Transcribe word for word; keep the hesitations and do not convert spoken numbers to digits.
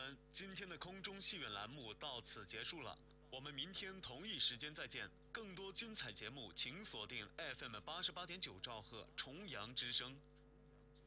们，今天的空中戏院栏目到此结束了，我们明天同一时间再见。更多精彩节目，请锁定 F M 八十八点九兆赫重阳之声。